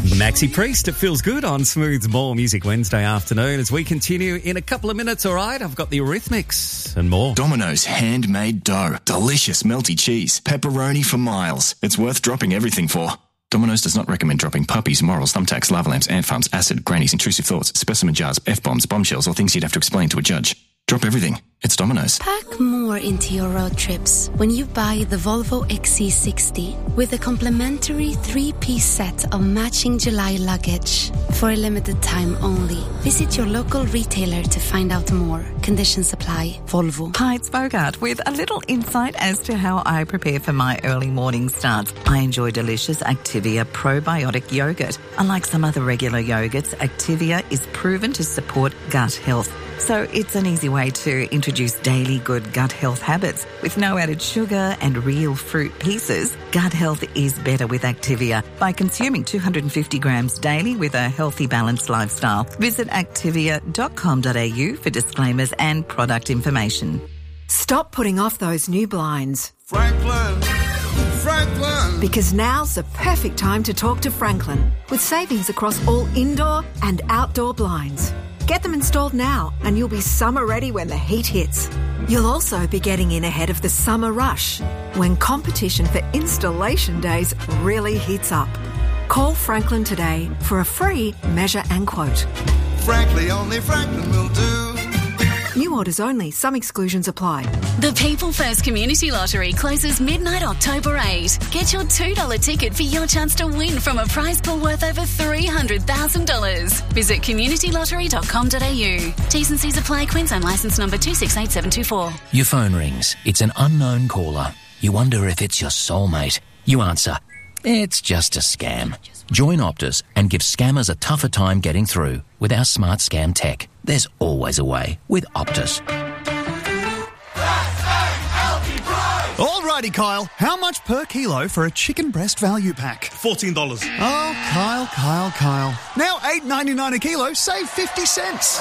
Maxi Priest, it feels good on Smooth's More Music Wednesday afternoon as we continue in a couple of minutes, all right? I've got the Eurythmics and more. Domino's handmade dough, delicious melty cheese, pepperoni for miles. It's worth dropping everything for. Domino's does not recommend dropping puppies, morals, thumbtacks, lava lamps, ant farms, acid, grannies, intrusive thoughts, specimen jars, F-bombs, bombshells, or things you'd have to explain to a judge. Drop everything. It's Domino's. Pack more into your road trips when you buy the Volvo XC60 with a complimentary 3-piece set of matching July luggage. For a limited time only. Visit your local retailer to find out more. Conditions apply. Volvo. Hi, it's Bogart with a little insight as to how I prepare for my early morning starts. I enjoy delicious Activia probiotic yogurt. Unlike some other regular yogurts, Activia is proven to support gut health. So it's an easy way to introduce daily good gut health habits. With no added sugar and real fruit pieces, gut health is better with Activia by consuming 250 grams daily with a healthy, balanced lifestyle. Visit activia.com.au for disclaimers and product information. Stop putting off those new blinds. Franklin. Because now's the perfect time to talk to Franklin with savings across all indoor and outdoor blinds. Get them installed now and you'll be summer ready when the heat hits. You'll also be getting in ahead of the summer rush when competition for installation days really heats up. Call Franklin today for a free measure and quote. Frankly, only Franklin will do. New orders only. Some exclusions apply. The People First Community Lottery closes midnight October 8. Get your $2 ticket for your chance to win from a prize pool worth over $300,000. Visit communitylottery.com.au. T's and C's apply. Queensland licence number 268724. Your phone rings. It's an unknown caller. You wonder if it's your soulmate. You answer. It's just a scam. Join Optus and give scammers a tougher time getting through with our smart scam tech. There's always a way with Optus. Alrighty, Kyle. How much per kilo for a chicken breast value pack? $14. Oh, Kyle. Now $8.99 a kilo, save 50 cents.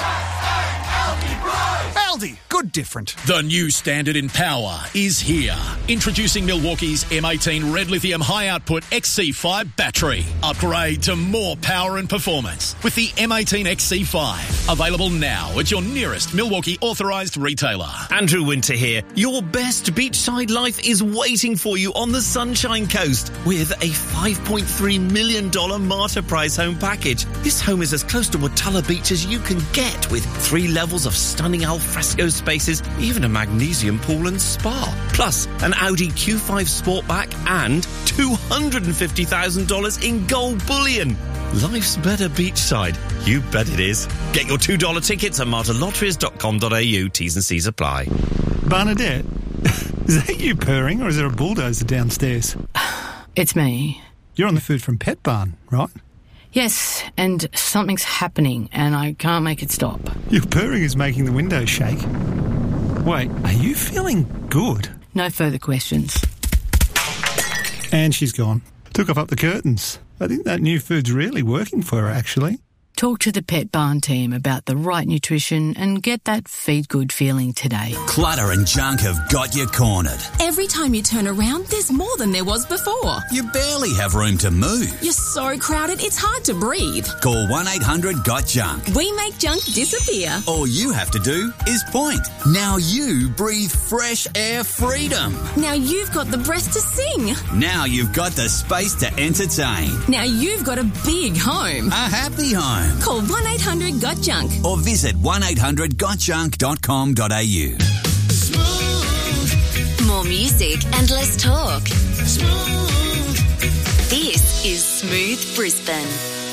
Aldi, good different. The new standard in power is here. Introducing Milwaukee's M18 Red Lithium High Output XC5 battery. Upgrade to more power and performance with the M18 XC5. Available now at your nearest Milwaukee authorised retailer. Andrew Winter here. Your best beachside life is waiting for you on the Sunshine Coast with a $5.3 million Marta Prize home package. This home is as close to Watala Beach as you can get with 3 levels of stunning alfresco spaces, even a magnesium pool and spa. Plus, an Audi Q5 Sportback and $250,000 in gold bullion. Life's better beachside. You bet it is. Get your $2 tickets at martalotteries.com.au. T's and C's apply. Bernadette, is that you purring or is there a bulldozer downstairs? It's me. You're on the Food from Pet Barn, right? Yes, and something's happening and I can't make it stop. Your purring is making the windows shake. Wait, are you feeling good? No further questions. And she's gone. Took off up the curtains. I think that new food's really working for her, actually. Talk to the Pet Barn team about the right nutrition and get that feed good feeling today. Clutter and junk have got you cornered. Every time you turn around, there's more than there was before. You barely have room to move. You're so crowded, it's hard to breathe. Call 1-800-GOT-JUNK. We make junk disappear. All you have to do is point. Now you breathe fresh air freedom. Now you've got the breath to sing. Now you've got the space to entertain. Now you've got a big home. A happy home. Call 1-800-GOT-JUNK. Or visit 1-800-GOTJUNK.com.au. Smooth. More music and less talk. Smooth. This is Smooth Brisbane.